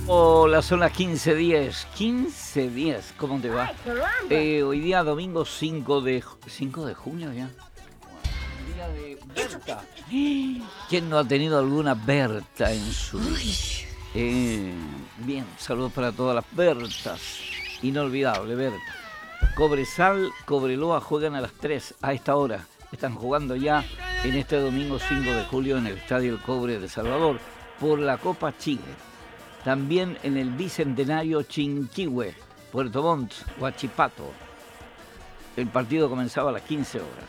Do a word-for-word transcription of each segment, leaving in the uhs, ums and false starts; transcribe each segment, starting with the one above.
Hola, son las quince diez. quince diez, ¿cómo te va? Eh, hoy día domingo cinco de, cinco de junio ya. Día de Berta. ¿Quién no ha tenido alguna Berta en su vida? Eh, bien, saludos para todas las Bertas. Inolvidable, Berta. Cobresal, Cobreloa juegan a las tres a esta hora. Están jugando ya en este domingo cinco de julio en el Estadio El Cobre de Salvador por la Copa Chile. También en el Bicentenario Chinquihue, Puerto Montt, Huachipato. El partido comenzaba a las quince horas.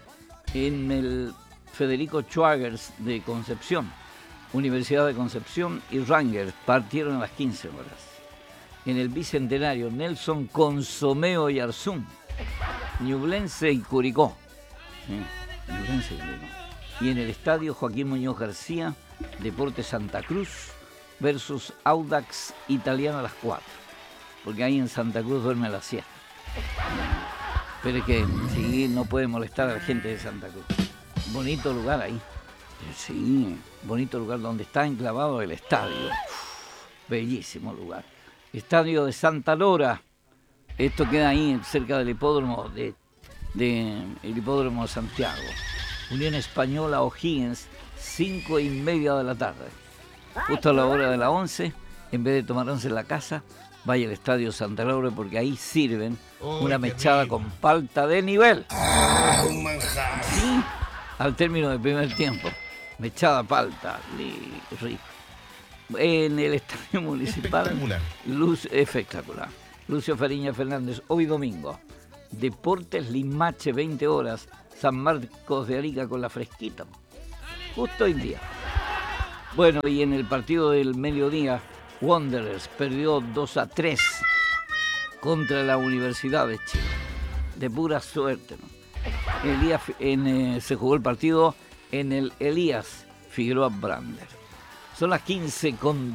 En el Federico Schwagers de Concepción, Universidad de Concepción y Rangers partieron a las quince horas. En el Bicentenario Nelson Consomeo y Arzún, Ñublense y Curicó. Sí, Ñublense y Curicó. Y en el Estadio Joaquín Muñoz García, Deportes Santa Cruz versus Audax Italiano a las cuatro, porque ahí en Santa Cruz duerme la siesta. Pero es que sí, no puede molestar a la gente de Santa Cruz. Bonito lugar ahí. Sí, bonito lugar donde está enclavado el estadio. Uf, bellísimo lugar. Estadio de Santa Lora. Esto queda ahí cerca del hipódromo de, de el hipódromo de Santiago. Unión Española O'Higgins, cinco y media de la tarde. Justo a la hora de las once, en vez de tomar once en la casa, vaya al Estadio Santa Laura porque ahí sirven oh, una mechada rico. Con palta de nivel. Ah, un manjar. Sí, al término del primer tiempo. Mechada palta, rico. En el Estadio Municipal. Espectacular. Luz, espectacular. Lucio Fariña Fernández, hoy domingo. Deportes Limache, veinte horas. San Marcos de Arica con la fresquita. Justo hoy día. Bueno, y en el partido del mediodía, Wanderers perdió dos a tres contra la Universidad de Chile. De pura suerte, ¿no? Elías, en, eh, se jugó el partido en el Elías Figueroa Brander. Son las quince con